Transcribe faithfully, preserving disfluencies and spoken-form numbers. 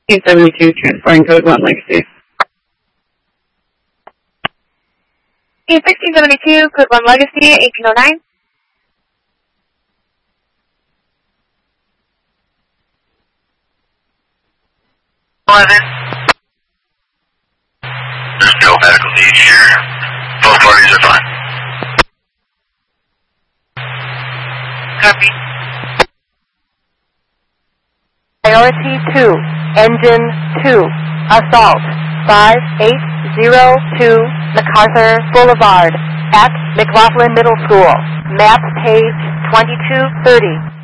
eight seventy-two, transporting code one Legacy. eight sixteen seventy-two, code one Legacy, eighteen oh nine. eleven. There's no medical need here. Both parties are fine. Copy. Priority two, Engine two, Assault, five eight zero two MacArthur Boulevard, at McLaughlin Middle School, map page twenty-two thirty.